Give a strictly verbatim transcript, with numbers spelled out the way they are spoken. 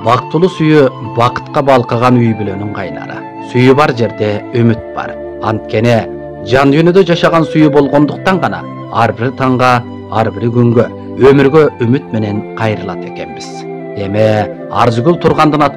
бактылуу сүйүү бакытка балкыган үй бүлөнүн кайнары. Сүйүү бар жерде үмүт бар. Анткени жан жөнүдө жашаган сүйүү болгондуктан гана ар бир таңга, ар бир күнгө, өмүргө үмүт менен кайрылат экенбиз. Эми Арзыгүл Тургандын